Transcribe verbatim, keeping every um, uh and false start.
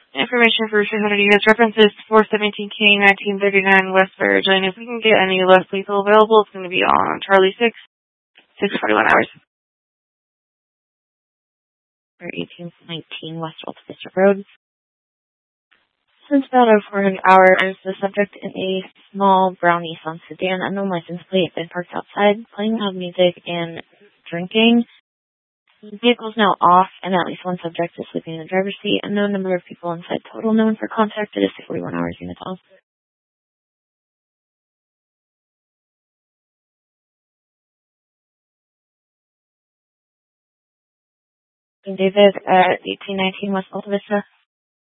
Information for two hundred U S references four seventeen K nineteen thirty-nine West Virginia. If we can get any less lethal available, it's going to be on Charlie six, six forty-one hours. For eighteen nineteen West Alta Vista Road. Since about over an hour, there's the subject in a small brown Nissan sedan, unknown license plate, been parked outside, playing loud music and drinking. The vehicle is now off, and at least one subject is sleeping in the driver's seat. Unknown number of people inside total known for contact. It is forty-one hours unit off. David at eighteen nineteen West Alta Vista.